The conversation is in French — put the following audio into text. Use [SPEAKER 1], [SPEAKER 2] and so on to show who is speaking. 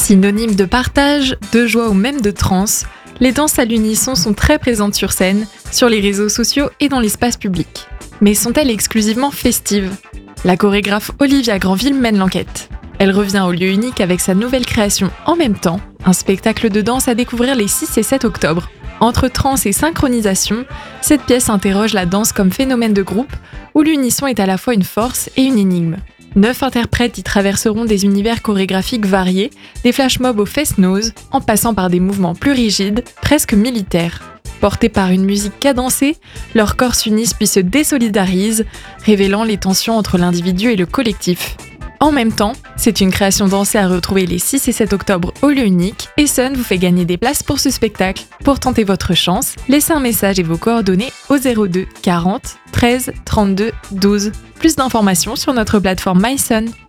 [SPEAKER 1] Synonyme de partage, de joie ou même de transe, les danses à l'unisson sont très présentes sur scène, sur les réseaux sociaux et dans l'espace public. Mais sont-elles exclusivement festives ? La chorégraphe Olivia Granville mène l'enquête. Elle revient au lieu unique avec sa nouvelle création En même temps, un spectacle de danse à découvrir les 6 et 7 octobre. Entre transe et synchronisation, cette pièce interroge la danse comme phénomène de groupe où l'unisson est à la fois une force et une énigme. 9 interprètes y traverseront des univers chorégraphiques variés, des flash-mobs aux fest-noz, en passant par des mouvements plus rigides, presque militaires. Portés par une musique cadencée, leurs corps s'unissent puis se désolidarisent, révélant les tensions entre l'individu et le collectif. En même temps, c'est une création dansée à retrouver les 6 et 7 octobre au lieu unique, et Sun vous fait gagner des places pour ce spectacle. Pour tenter votre chance, laissez un message et vos coordonnées au 02 40 13 32 12. Plus d'informations sur notre plateforme MySun.